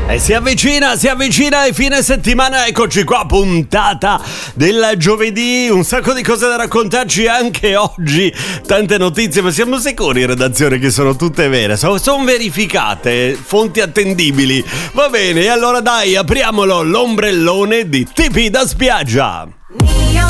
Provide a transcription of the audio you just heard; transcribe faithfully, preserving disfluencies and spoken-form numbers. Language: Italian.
E si avvicina, si avvicina il fine settimana, eccoci qua, puntata del giovedì, un sacco di cose da raccontarci anche oggi, tante notizie, ma siamo sicuri in redazione che sono tutte vere, sono, sono verificate, fonti attendibili. Va bene, allora dai, apriamolo, l'ombrellone di Tipi da spiaggia.